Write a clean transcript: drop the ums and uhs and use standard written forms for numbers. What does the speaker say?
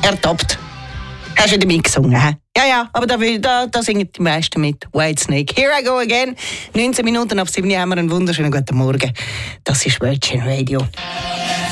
Ertappt. Hast du wieder mitgesungen, hä? Ja, aber da singen die meisten mit. Whitesnake. Here I go again. 19 Minuten ab 7 haben wir einen wunderschönen guten Morgen. Das ist Virgin Radio.